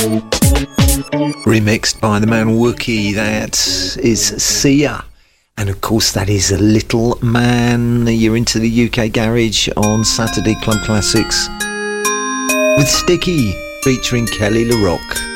Remixed by the man Wookie, that is Sia. And of course that is a Little Man. You're into the UK Garage on Saturday Club Classics with Sticky featuring Kelly LaRock.